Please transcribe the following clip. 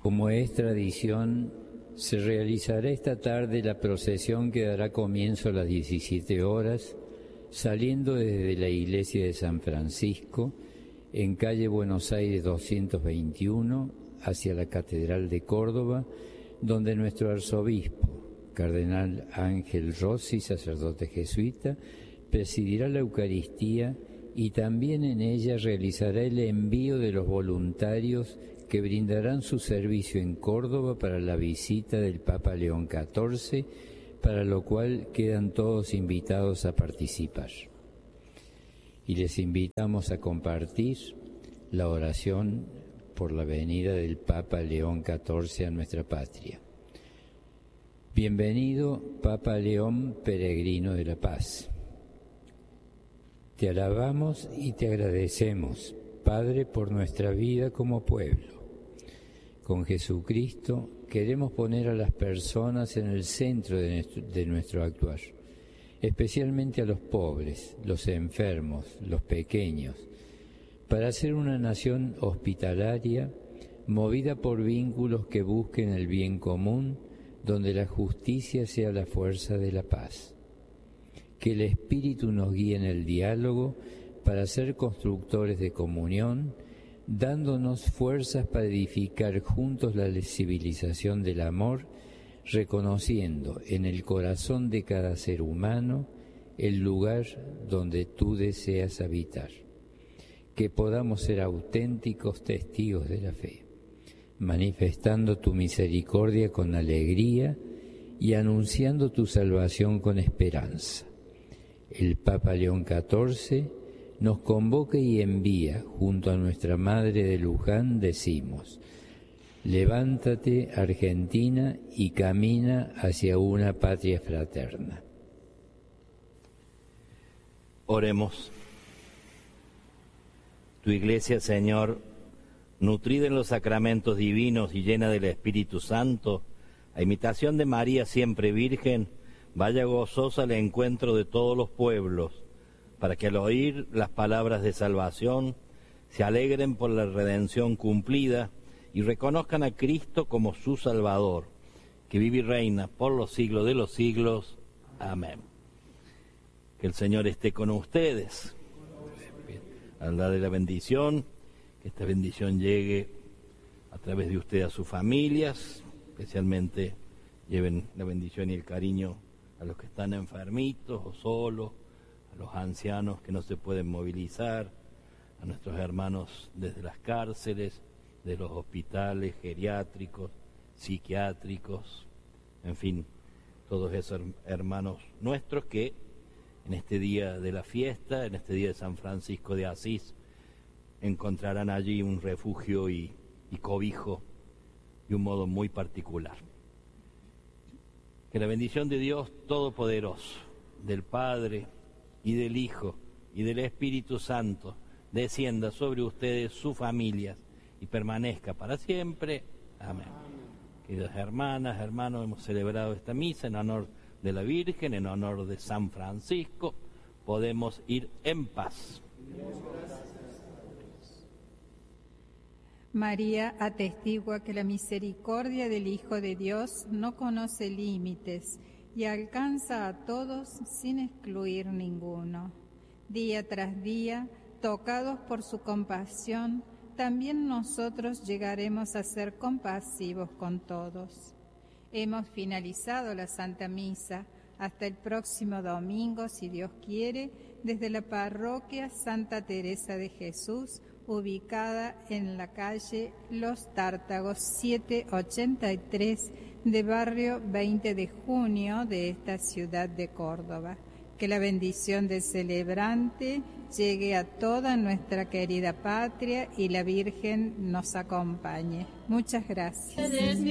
Como es tradición, se realizará esta tarde la procesión que dará comienzo a las 17 horas, saliendo desde la iglesia de San Francisco, en calle Buenos Aires 221, hacia la Catedral de Córdoba, donde nuestro arzobispo, Cardenal Ángel Rossi, sacerdote jesuita, presidirá la Eucaristía y también en ella realizará el envío de los voluntarios que brindarán su servicio en Córdoba para la visita del Papa León XIV, para lo cual quedan todos invitados a participar. Y les invitamos a compartir la oración por la venida del Papa León XIV a nuestra patria. Bienvenido, Papa León, peregrino de la paz. Te alabamos y te agradecemos, Padre, por nuestra vida como pueblo. Con Jesucristo queremos poner a las personas en el centro de nuestro actuar, especialmente a los pobres, los enfermos, los pequeños, para ser una nación hospitalaria, movida por vínculos que busquen el bien común, donde la justicia sea la fuerza de la paz. Que el Espíritu nos guíe en el diálogo para ser constructores de comunión, dándonos fuerzas para edificar juntos la civilización del amor, reconociendo en el corazón de cada ser humano el lugar donde tú deseas habitar. Que podamos ser auténticos testigos de la fe, manifestando tu misericordia con alegría y anunciando tu salvación con esperanza. El Papa León XIV nos convoca y envía, junto a nuestra Madre de Luján, decimos: levántate, Argentina, y camina hacia una patria fraterna. Oremos. Tu Iglesia, Señor, nutrida en los sacramentos divinos y llena del Espíritu Santo, a imitación de María siempre Virgen, vaya gozosa al encuentro de todos los pueblos, para que al oír las palabras de salvación se alegren por la redención cumplida y reconozcan a Cristo como su Salvador, que vive y reina por los siglos de los siglos. Amén. Que el Señor esté con ustedes. Al dar de la bendición, que esta bendición llegue a través de usted a sus familias, especialmente lleven la bendición y el cariño a los que están enfermitos o solos, a los ancianos que no se pueden movilizar, a nuestros hermanos desde las cárceles, de los hospitales geriátricos, psiquiátricos, en fin, todos esos hermanos nuestros que en este día de la fiesta, en este día de San Francisco de Asís, encontrarán allí un refugio y cobijo de un modo muy particular. Que la bendición de Dios Todopoderoso, del Padre y del Hijo y del Espíritu Santo, descienda sobre ustedes, sus familias, y permanezca para siempre. Amén. Queridas hermanas, hermanos, hemos celebrado esta misa en honor de la Virgen, en honor de San Francisco. Podemos ir en paz. María atestigua que la misericordia del Hijo de Dios no conoce límites y alcanza a todos sin excluir ninguno. Día tras día, tocados por su compasión, también nosotros llegaremos a ser compasivos con todos. Hemos finalizado la Santa Misa. Hasta el próximo domingo, si Dios quiere, desde la parroquia Santa Teresa de Jesús, ubicada en la calle Los Tártagos 783 de barrio 20 de junio de esta ciudad de Córdoba. Que la bendición del celebrante llegue a toda nuestra querida patria y la Virgen nos acompañe. Muchas gracias.